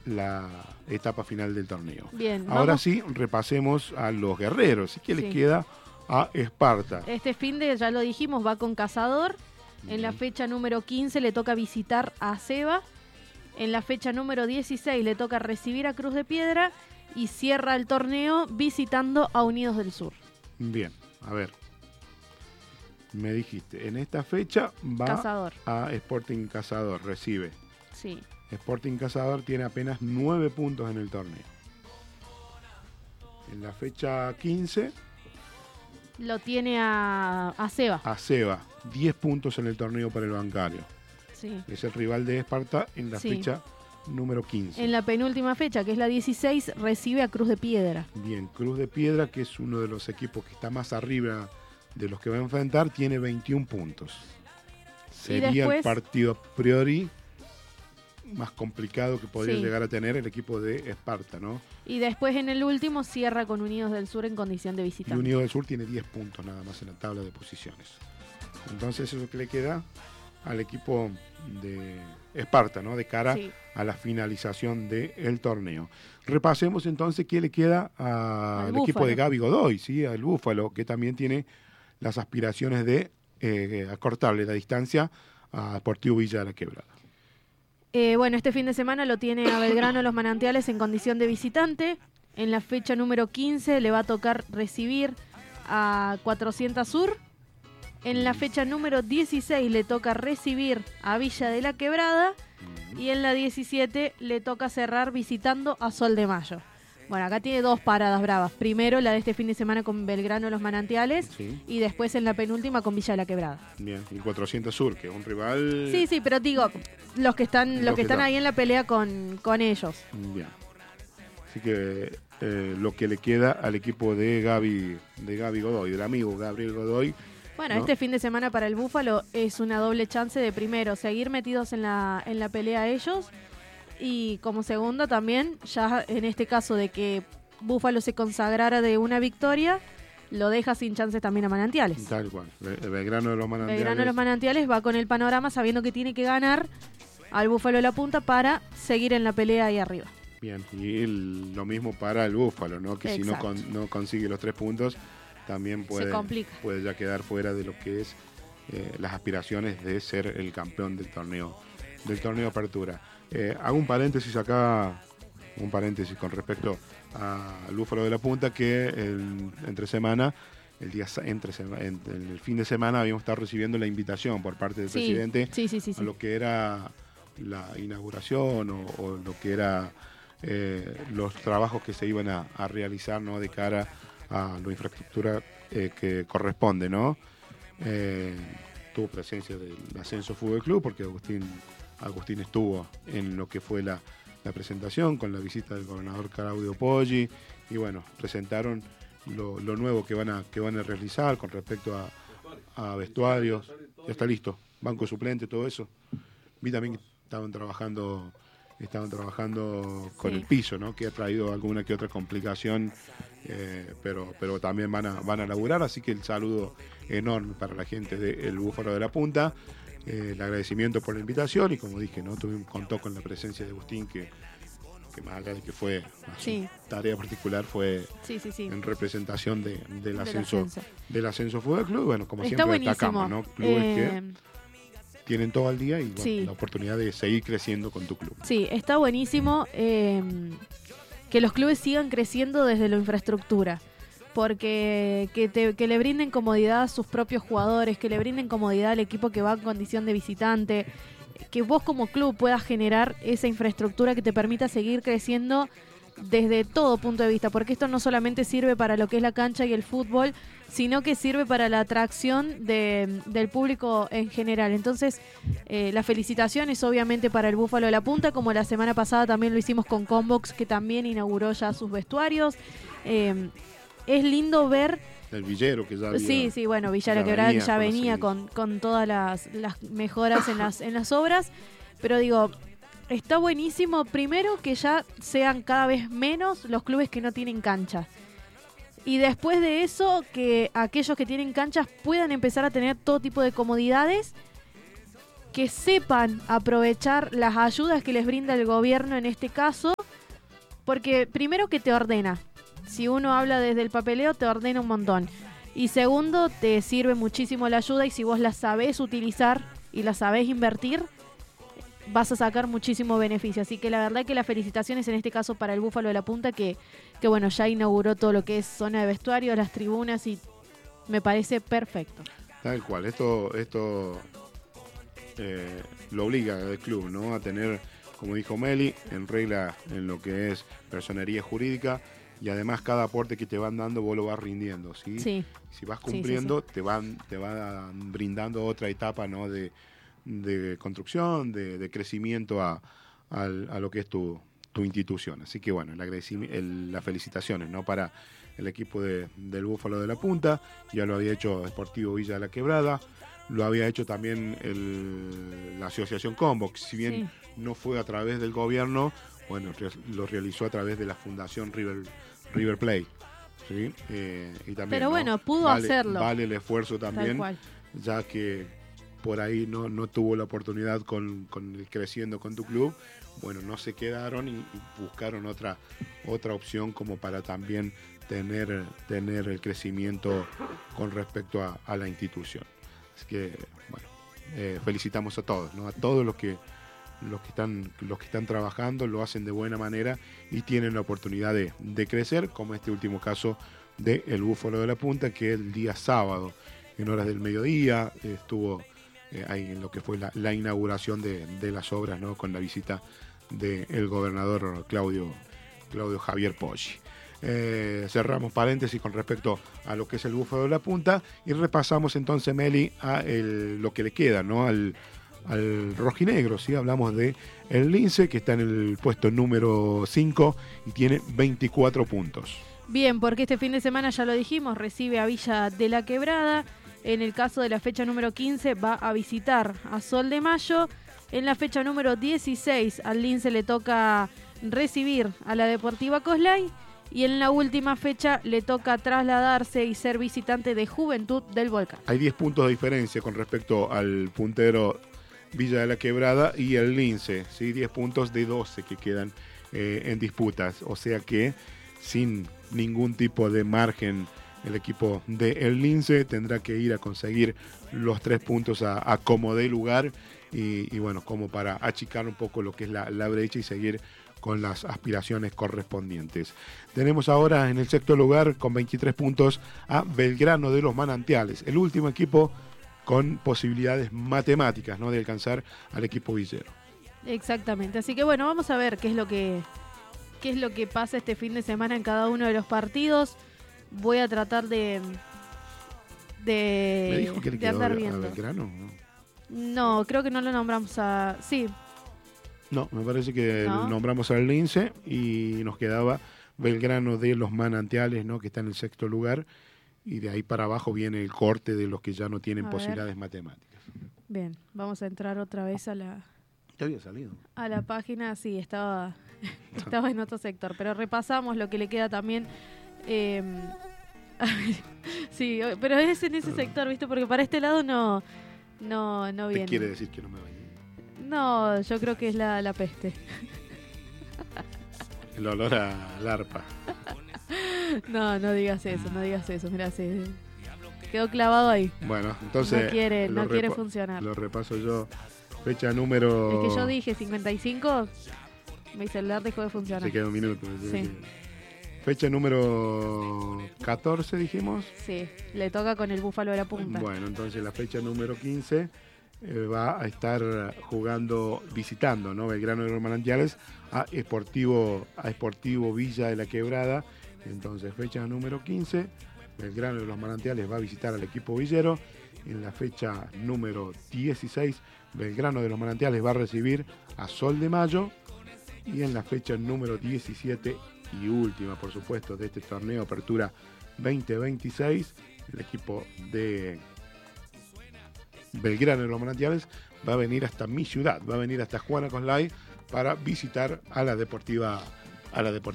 la etapa final del torneo. Bien. Ahora sí, repasemos a los guerreros. ¿Qué les queda a Esparta? Este fin de, ya lo dijimos, va con Cazador. En la fecha número 15 le toca visitar a Seba. En la fecha número 16 le toca recibir a Cruz de Piedra. Y cierra el torneo visitando a Unidos del Sur. Bien, a ver. Me dijiste, en esta fecha va Cazador. a Sporting Cazador, recibe. Sí. Sporting Cazador tiene apenas 9 puntos en el torneo. En la fecha 15... Lo tiene a Seba. A Seba, 10 puntos en el torneo para el bancario. Sí. Es el rival de Esparta en la fecha número 15. En la penúltima fecha, que es la 16, recibe a Cruz de Piedra. Bien, Cruz de Piedra, que es uno de los equipos que está más arriba de los que va a enfrentar, tiene 21 puntos. Sería después el partido a priori más complicado que podría llegar a tener el equipo de Esparta, ¿no? Y después en el último cierra con Unidos del Sur en condición de visitante. Y Unidos del Sur tiene 10 puntos nada más en la tabla de posiciones. Entonces eso es lo que le queda al equipo de Esparta, ¿no? De cara a la finalización del torneo. Repasemos entonces qué le queda al equipo de Gaby Godoy, ¿sí? Al Búfalo, que también tiene las aspiraciones de acortarle la distancia a Deportivo Villa de la Quebrada. Bueno, este fin de semana lo tiene a Belgrano Los Manantiales en condición de visitante. En la fecha número 15 le va a tocar recibir a 400 Sur. En la fecha número 16 le toca recibir a Villa de la Quebrada. Y en la 17 le toca cerrar visitando a Sol de Mayo. Bueno, acá tiene 2 paradas bravas. Primero la de este fin de semana con Belgrano Los Manantiales y después en la penúltima con Villa de la Quebrada. Bien, y 400 Sur, que es un rival... Sí, pero digo, los que están ahí en la pelea con ellos. Bien. Así que lo que le queda al equipo de Gaby Godoy, del amigo Gabriel Godoy. Bueno, ¿no? Este fin de semana para el Búfalo es una doble chance de primero seguir metidos en la pelea ellos. Y como segundo también, ya en este caso de que Búfalo se consagrara de una victoria, lo deja sin chances también a Manantiales. Tal cual. Belgrano de los Manantiales. Belgrano de los Manantiales va con el panorama sabiendo que tiene que ganar al Búfalo de la Punta para seguir en la pelea ahí arriba. Bien, y lo mismo para el Búfalo, ¿no? Que exacto. Si no consigue los 3 puntos, también puede ya quedar fuera de lo que es las aspiraciones de ser el campeón del torneo Apertura. Hago un paréntesis acá, con respecto al Búfalo de la Punta, que entre semana, en el fin de semana habíamos estado recibiendo la invitación por parte del presidente a lo que era la inauguración o lo que era los trabajos que se iban a realizar, ¿no? De cara a la infraestructura que corresponde, ¿no? Tuvo presencia del Ascenso Fútbol Club porque Agustín estuvo en lo que fue la presentación con la visita del gobernador Claudio Poggi y bueno, presentaron lo nuevo que van a realizar con respecto a vestuarios. Ya está listo, banco suplente, todo eso. Vi también que estaban trabajando con el piso, ¿no? Que ha traído alguna que otra complicación, pero también van a laburar, así que el saludo enorme para la gente del Búfalo de la Punta. El agradecimiento por la invitación y como dije, ¿no? Contó con la presencia de Agustín que más allá de que fue su tarea particular fue en representación del Ascenso Fútbol Club. Bueno, como está siempre buenísimo. Destacamos, ¿no? Clubes que tienen todo al día y bueno, la oportunidad de seguir creciendo con tu club. Sí, está buenísimo que los clubes sigan creciendo desde la infraestructura. Porque que le brinden comodidad a sus propios jugadores, que le brinden comodidad al equipo que va en condición de visitante, que vos como club puedas generar esa infraestructura que te permita seguir creciendo desde todo punto de vista, porque esto no solamente sirve para lo que es la cancha y el fútbol, sino que sirve para la atracción del público en general. Entonces, las felicitaciones obviamente para el Búfalo de la Punta, como la semana pasada también lo hicimos con Combox, que también inauguró ya sus vestuarios. Es lindo ver... El Villero que ya había... Sí, bueno, Villa de la Quebrada ya venía con todas las mejoras en las obras, pero digo, está buenísimo primero que ya sean cada vez menos los clubes que no tienen cancha. Y después de eso, que aquellos que tienen canchas puedan empezar a tener todo tipo de comodidades, que sepan aprovechar las ayudas que les brinda el gobierno en este caso, Porque primero que te ordena. Si uno habla desde el papeleo, te ordena un montón. Y segundo, te sirve muchísimo la ayuda y si vos la sabés utilizar y la sabés invertir, vas a sacar muchísimo beneficio. Así que la verdad que las felicitaciones en este caso para el Búfalo de la Punta, que bueno, ya inauguró todo lo que es zona de vestuario, las tribunas y me parece perfecto. Tal cual, esto lo obliga al club, ¿no? A tener, como dijo Meli, en regla en lo que es personería jurídica y además cada aporte que te van dando vos lo vas rindiendo, ¿sí? Sí. Si vas cumpliendo, sí. Te van brindando otra etapa, ¿no? de construcción, de crecimiento a lo que es tu institución. Así que bueno, las felicitaciones, ¿no? Para el equipo del Búfalo de la Punta, ya lo había hecho Deportivo Villa de la Quebrada, lo había hecho también la Asociación Combox, si bien no fue a través del gobierno, bueno, lo realizó a través de la Fundación River Plate. ¿Sí? Y también, pero bueno, pudo hacerlo. Vale el esfuerzo también, ya que por ahí no tuvo la oportunidad con el creciendo con tu club, bueno, no se quedaron y buscaron otra opción como para también tener el crecimiento con respecto a la institución. Así que, bueno, felicitamos a todos, ¿no? A todos los que están trabajando, lo hacen de buena manera y tienen la oportunidad de crecer, como este último caso del Búfalo de la Punta, que el día sábado, en horas del mediodía, estuvo ahí en lo que fue la inauguración de las obras, ¿no? Con la visita del gobernador Claudio Javier Poggi. Cerramos paréntesis con respecto a lo que es el Búfalo de la Punta y repasamos entonces, Meli, a lo que le queda, ¿no? Al rojinegro, ¿sí? Hablamos de el Lince, que está en el puesto número 5 y tiene 24 puntos. Bien, porque este fin de semana, ya lo dijimos, recibe a Villa de la Quebrada. En el caso de la fecha número 15 va a visitar a Sol de Mayo. En la fecha número 16 al Lince le toca recibir a la Deportiva Coslay. Y en la última fecha le toca trasladarse y ser visitante de Juventud del Volcán. Hay 10 puntos de diferencia con respecto al puntero Villa de la Quebrada y el Lince, ¿sí? 10 puntos de 12 que quedan en disputas. O sea que sin ningún tipo de margen el equipo de el Lince tendrá que ir a conseguir los 3 puntos a como dé lugar y bueno, como para achicar un poco lo que es la brecha y seguir con las aspiraciones correspondientes. Tenemos ahora en el sexto lugar con 23 puntos a Belgrano de los Manantiales, el último equipo con posibilidades matemáticas, ¿no? De alcanzar al equipo villero. Exactamente, así que bueno, vamos a ver qué es lo que pasa este fin de semana en cada uno de los partidos. Voy a tratar de ¿Me dijo que le quedó andar a viendo. Belgrano? No, creo que no lo nombramos a... Sí. No, me parece que nombramos al Lince y nos quedaba Belgrano de los Manantiales, ¿no? Que está en el sexto lugar, y de ahí para abajo viene el corte de los que ya no tienen posibilidades matemáticas. Bien, vamos a entrar otra vez a la... ¿Ya había salido? A la página, sí, estaba en otro sector, pero repasamos lo que le queda también. Sí, pero es en ese sector, ¿viste? Porque para este lado no viene. ¿Qué quiere decir que no me bañé? No, yo creo que es la peste. El olor a la arpa. No digas eso, mirá, sí. Quedó clavado ahí. Bueno, entonces... No quiere funcionar. Lo repaso yo. Fecha número... Es que yo dije 55, mi celular dejó de funcionar. Se queda un minuto. Sí. Fecha número 14, dijimos. Sí, le toca con el Búfalo de la Punta. Bueno, entonces la fecha número 15 va a estar visitando, ¿no? Belgrano de los Manantiales a Sportivo Villa de la Quebrada. Entonces, fecha número 15, Belgrano de los Manantiales va a visitar al equipo villero. En la fecha número 16, Belgrano de los Manantiales va a recibir a Sol de Mayo. Y en la fecha número 17 y última, por supuesto, de este torneo Apertura 2026, el equipo de Belgrano de los Manantiales va a venir hasta mi ciudad, va a venir hasta Juana Coslay para visitar a la Deportiva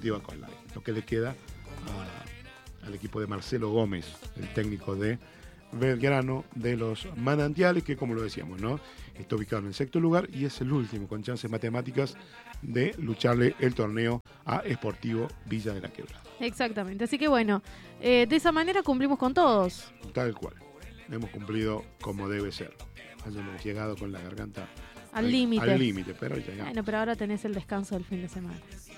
Coslay. Lo que le queda al equipo de Marcelo Gómez, el técnico de Belgrano de los Manantiales, que como lo decíamos, ¿no? Está ubicado en el sexto lugar y es el último con chances matemáticas de lucharle el torneo a Sportivo Villa de la Quebrada. Exactamente, así que bueno, de esa manera cumplimos con todos. Tal cual, hemos cumplido como debe ser. Hemos llegado con la garganta al límite. Al límite, pero llegamos. Bueno, pero ahora tenés el descanso del fin de semana.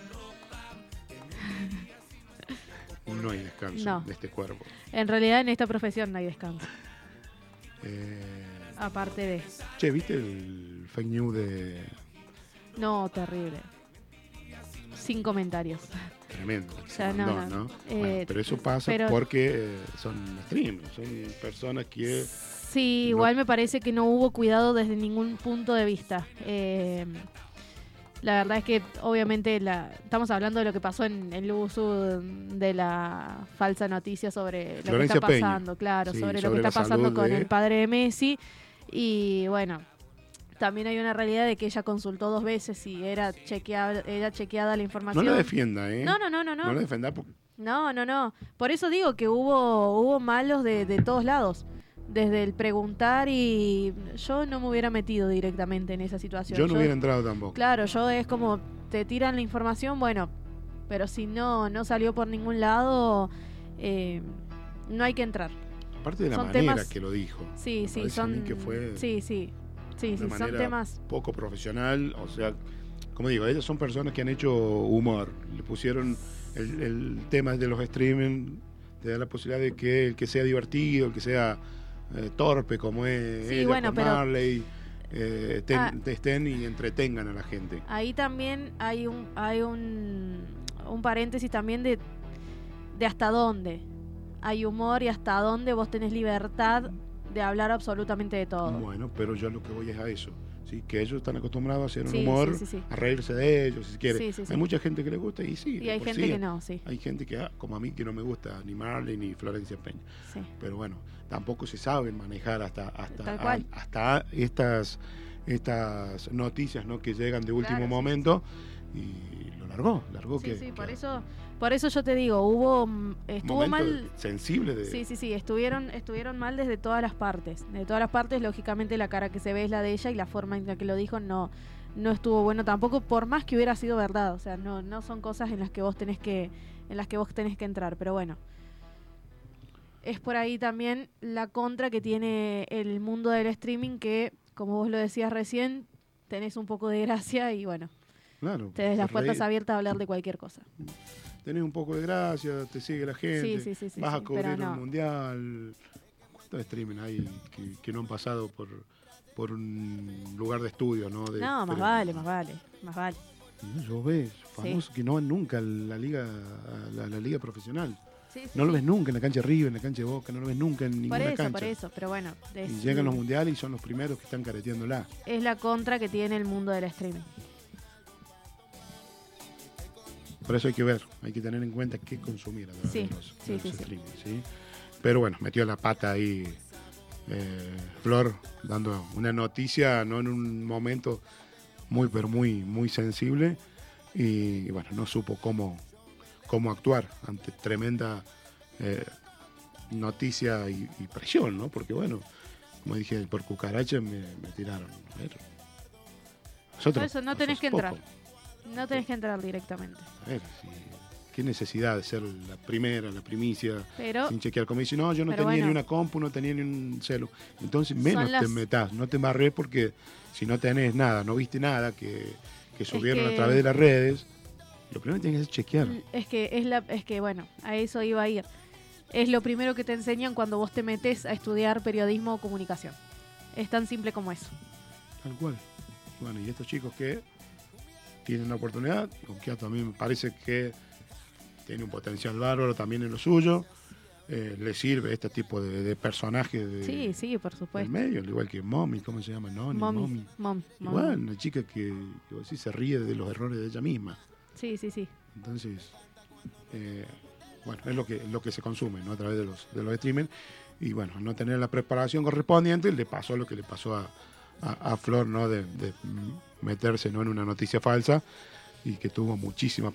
No hay descanso de este cuerpo. En realidad en esta profesión no hay descanso. Aparte de... Che, ¿viste el fake news de...? No, terrible. Sin comentarios. Tremendo. O sea, no. Bueno, pero eso pasa porque son streamers, son personas que... Sí, igual me parece que no hubo cuidado desde ningún punto de vista. La verdad es que obviamente estamos hablando de lo que pasó en el uso de la falsa noticia sobre lo Florencia que está pasando, Peña. Claro, Sí, sobre lo que está pasando con el padre de Messi. Y bueno, también hay una realidad de que ella consultó 2 veces y era chequeada la información. No la defienda, ¿eh? No. No la defienda porque... No. Por eso digo que hubo malos de todos lados. Desde el preguntar, y yo no me hubiera metido directamente en esa situación. Yo no hubiera entrado tampoco. Claro, yo es como, te tiran la información, bueno, pero si no salió por ningún lado, no hay que entrar. Aparte de la manera que lo dijo. Sí, son... Que fue sí, son temas... poco profesional, o sea, como digo, ellas son personas que han hecho humor. Le pusieron el tema de los streaming, te da la posibilidad de que el que sea divertido, el que sea... torpe como es ella, bueno, con Marley, estén y entretengan a la gente. Ahí también hay un paréntesis también de hasta dónde hay humor y hasta dónde vos tenés libertad de hablar absolutamente de todo. Bueno, pero yo lo que voy es a eso, ¿sí? Que ellos están acostumbrados a hacer un humor, a reírse de ellos, si quiere. Hay mucha gente que le gusta y sí. Y hay gente que no, sí. Hay gente que, como a mí, que no me gusta ni Marley ni Florencia Peña. Sí. Pero bueno, tampoco se saben manejar hasta estas noticias, ¿no? Que llegan de último momento, y lo largó por eso yo te digo, estuvo mal, sensible de... Sí, estuvieron mal desde todas las partes. De todas las partes, lógicamente la cara que se ve es la de ella y la forma en la que lo dijo no estuvo bueno tampoco, por más que hubiera sido verdad. O sea, no son cosas en las que vos tenés que entrar, pero bueno. Es por ahí también la contra que tiene el mundo del streaming, que, como vos lo decías recién, tenés un poco de gracia y bueno, claro, tenés las puertas abiertas a hablar de cualquier cosa. Tenés un poco de gracia, te sigue la gente, sí, vas a cubrir un mundial. ¿Cuántos streaming hay que no han pasado por un lugar de estudio, ¿no? Más vale. Yo ves, famosos que no van nunca a la liga profesional. No lo ves nunca en la cancha de River, en la cancha de Boca, no lo ves nunca en ninguna cancha. Por eso, pero bueno. Y llegan los mundiales y son los primeros que están careteándola. Es la contra que tiene el mundo del streaming. Por eso hay que ver, hay que tener en cuenta qué consumir a través de los streaming, ¿sí? Pero bueno, metió la pata ahí Flor, dando una noticia, no en un momento pero muy sensible, y bueno, no supo cómo actuar ante tremenda noticia y presión, ¿no? Porque bueno, como dije, por cucaracha me tiraron. A ver. Por eso no tenés que entrar. No tenés que entrar directamente. A ver, qué necesidad de ser la primicia, sin chequear. Como dice, no, yo no tenía ni una compu, no tenía ni un celu. Entonces menos te metás, no te embarrés, porque si no tenés nada, no viste nada que subieron a través de las redes, lo primero que tienes que hacer es chequear. Es que bueno, a eso iba a ir. Es lo primero que te enseñan cuando vos te metes a estudiar periodismo o comunicación. Es tan simple como eso. Tal cual. Bueno, y estos chicos que tienen la oportunidad, aunque también me parece que tiene un potencial bárbaro también en lo suyo, le sirve este tipo de personajes sí, por supuesto. del medio, al igual que Mommy, ¿cómo se llama? Mommy. Igual, una chica que sí se ríe de los errores de ella misma. Sí. Entonces, bueno, es lo que se consume, ¿no? A través de los streamers. Y bueno, no tener la preparación correspondiente, le pasó lo que le pasó a Flor, ¿no? De meterse, ¿no? En una noticia falsa, y que tuvo muchísima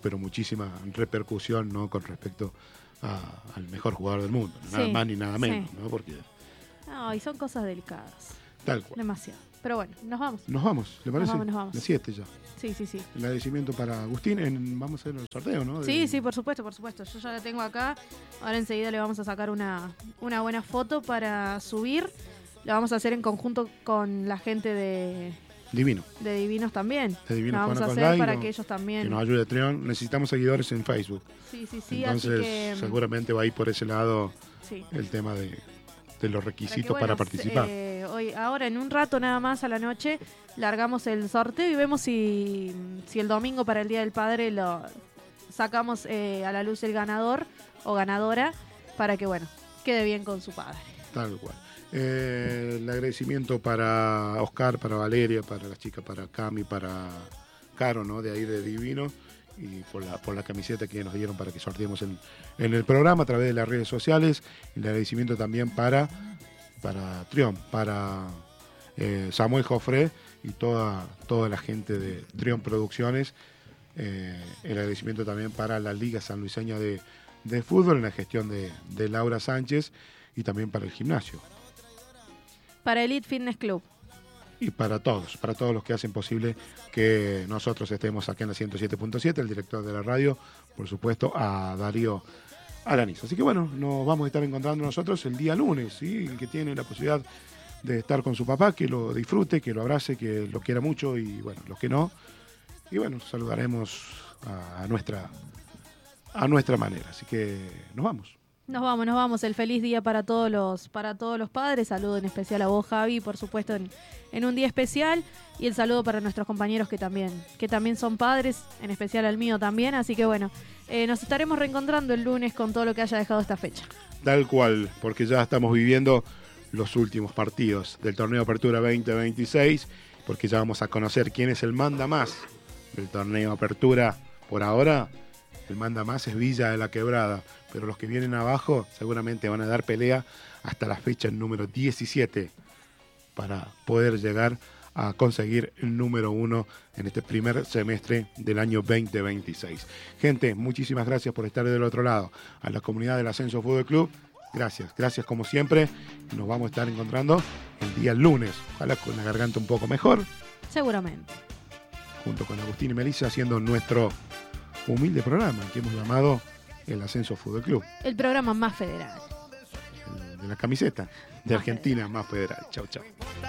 repercusión, ¿no? Con respecto al mejor jugador del mundo, nada más ni nada menos, ¿no? Porque No, y son cosas delicadas. Tal cual. Demasiado. Pero bueno, nos vamos. Nos vamos, ¿le parece? Nos vamos. Las 7 ya. Sí. El agradecimiento para Agustín. Vamos a hacer el sorteo, ¿no? Sí, por supuesto. Yo ya la tengo acá. Ahora enseguida le vamos a sacar una buena foto para subir. La vamos a hacer en conjunto con la gente de Divino. De Divinos también. De Divinos la vamos a hacer para que ellos también. Que nos ayude a Trión. Necesitamos seguidores en Facebook. Sí. Entonces, así que, seguramente va a ir por ese lado el tema de los requisitos para participar. Ahora en un rato nada más a la noche largamos el sorteo y vemos si el domingo para el Día del Padre lo sacamos a la luz el ganador o ganadora para que quede bien con su padre. Tal cual. El agradecimiento para Oscar, para Valeria, para las chicas, para Cami, para Caro, ¿no? De ahí de Divino, y por la camiseta que nos dieron para que sorteemos en el programa a través de las redes sociales. El agradecimiento también para Trión, para Samuel Jofré y toda la gente de Trión Producciones. El agradecimiento también para la Liga Sanluiseña de Fútbol en la gestión de Laura Sánchez, y también para el gimnasio. Para Elite Fitness Club. Y para todos los que hacen posible que nosotros estemos aquí en la 107.7, el director de la radio, por supuesto, a Darío Alanis. Así que nos vamos a estar encontrando nosotros el día lunes, ¿sí? El que tiene la posibilidad de estar con su papá, que lo disfrute, que lo abrace, que lo quiera mucho, y los que no. Y saludaremos a nuestra manera. Así que nos vamos. Nos vamos. El feliz día para todos los padres. Saludo en especial a vos, Javi, por supuesto, en un día especial. Y el saludo para nuestros compañeros que también son padres, en especial al mío también. Así que nos estaremos reencontrando el lunes con todo lo que haya dejado esta fecha. Tal cual, porque ya estamos viviendo los últimos partidos del Torneo Apertura 2026, porque ya vamos a conocer quién es el manda más del Torneo Apertura. Por ahora, el manda más es Villa de la Quebrada, pero los que vienen abajo seguramente van a dar pelea hasta la fecha número 17 para poder llegar a conseguir el número 1 en este primer semestre del año 2026. Gente, muchísimas gracias por estar del otro lado. A la comunidad del Ascenso Fútbol Club, gracias como siempre. Nos vamos a estar encontrando el día lunes, ojalá con la garganta un poco mejor. Seguramente. Junto con Agustín y Melissa, haciendo nuestro humilde programa que hemos llamado el Ascenso Fútbol Club. El programa más federal. De la camiseta de Argentina más federal. Chau.